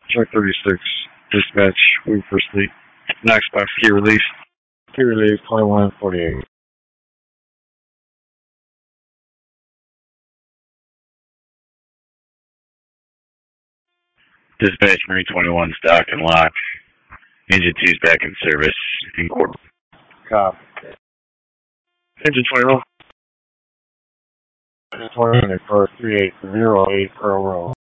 Truck 36, dispatch, we for sleep. Next box, key release. Key release 2148. Dispatch Marine 21, stock and lock. Engine 2's back in service. In court. Cop. Engine 21. Engine 21 for 3808 Pearl Road.